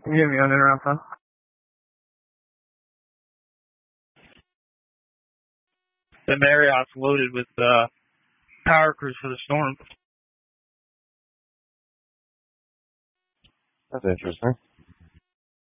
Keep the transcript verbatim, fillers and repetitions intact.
Can you hear me on internet, huh? The Marriott's loaded with uh, power crews for the storm. That's interesting.